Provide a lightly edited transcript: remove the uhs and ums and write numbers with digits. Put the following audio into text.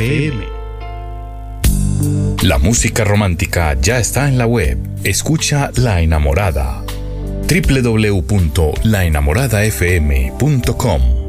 La música romántica ya está en la web. Escucha La Enamorada. www.laenamoradafm.com